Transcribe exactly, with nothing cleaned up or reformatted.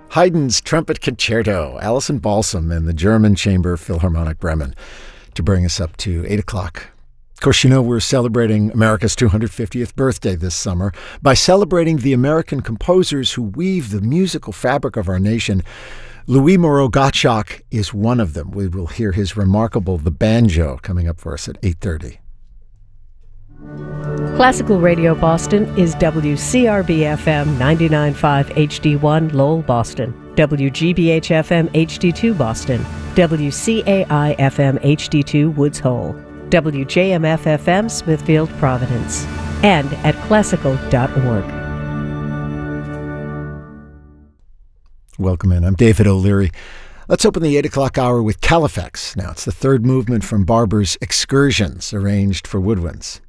Haydn's Trumpet Concerto, Alison Balsam and the German Chamber Philharmonic Bremen, to bring us up to eight o'clock. Of course, you know we're celebrating America's two hundred fiftieth birthday this summer by celebrating the American composers who weave the musical fabric of our nation. Louis Moreau Gottschalk is one of them. We will hear his remarkable The Banjo coming up for us at eight thirty. Classical Radio Boston is W C R B F M ninety-nine point five H D one Lowell, Boston, W G B H F M H D two Boston, W C A I F M H D two Woods Hole, W J M F F M Smithfield, Providence, and at classical dot org. Welcome in. I'm David O'Leary. Let's open the eight o'clock hour with Califex. Now, it's the third movement from Barber's Excursions, arranged for woodwinds.